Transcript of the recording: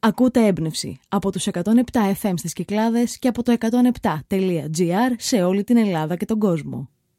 Ακούτε έμπνευση από τους 107 FM στις Κυκλάδες και από το 107.gr σε όλη την Ελλάδα και τον κόσμο.